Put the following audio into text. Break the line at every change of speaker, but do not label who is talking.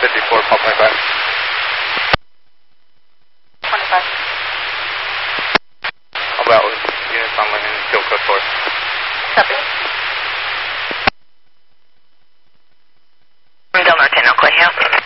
54, call 25.
25.
How about units on land and field code 4?
Copy.
Del Norte, no Coelho.